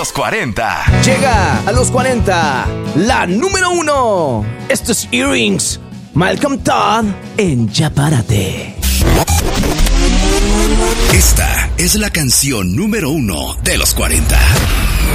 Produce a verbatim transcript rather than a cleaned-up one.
los cuarenta. Llega a los cuarenta, la número uno. Esto es Earrings, Malcolm Todd en Ya Párate. Esta es la canción número uno de los cuarenta.